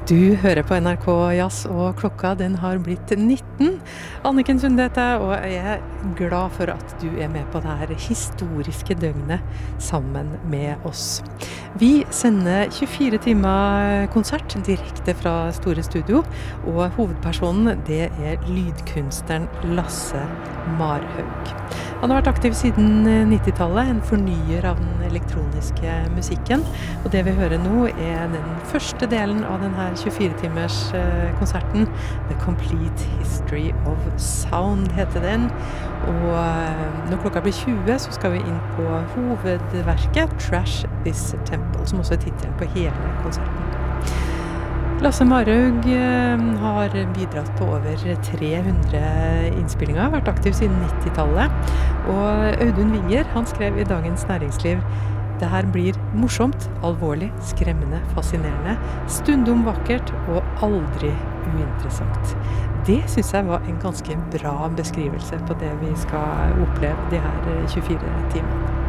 Du hører på NRK Jazz, og klokka den har blitt 19. Anniken Sunde heter jeg, og jeg er glad for at du er med på dette historiske døgnet sammen med oss. Vi sender 24 timer konsert direkte fra Store Studio, og hovedpersonen det er lydkunstneren Lasse Marhaug. Han har vært aktiv siden 90-tallet, en fornyer av den elektroniske musikken, og det vi hører nå er den første delen av denne 24-timers konserten. The Complete History of Sound heter den, og når klokka blir 20 så skal vi inn på hovedverket Trash This Temple, som også er titelen på hele konserten. Lasse Marhaug har bidratt på over 300 innspillinger, vært aktiv siden 90-tallet, og Audun Winger, han skrev i Dagens Næringsliv: det her blir morsomt, alvorlig, skremmende, fascinerende, stundom vakkert og aldri uinteressant. Det synes jeg var en ganske bra beskrivelse på det vi skal oppleve de her 24 timene.